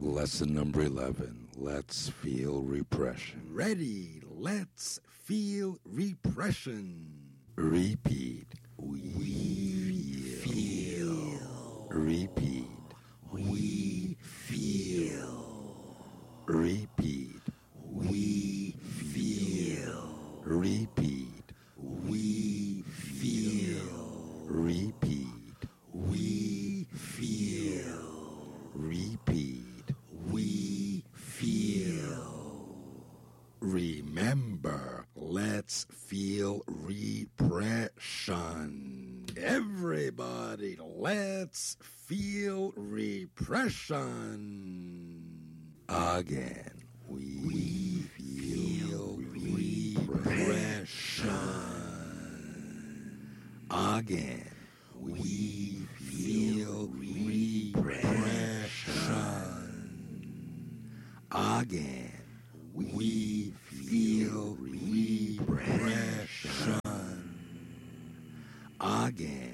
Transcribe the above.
Lesson number 11. Let's feel repression. Ready, let's feel repression. Repeat. We feel. Repeat. We feel. Repeat. We feel. Repeat. We feel. Repeat. We feel. Repeat. We feel. Remember, let's feel repression. Everybody, let's feel repression. Again. We feel repression. Again. We feel repression. Again. We feel repression. Again.